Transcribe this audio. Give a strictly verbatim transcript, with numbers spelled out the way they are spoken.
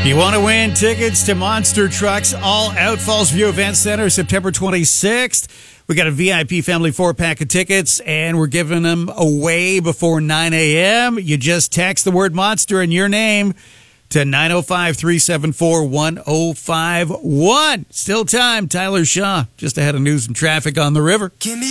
You want to win tickets to Monster Trucks All Out Falls View Event Center, September twenty-sixth. We got a V I P family four-pack of tickets, and we're giving them away before nine a.m. You just text the word Monster and your name to nine oh five, three seven four, one oh five one. Still time. Tyler Shaw, just ahead of news and traffic on the river. Give me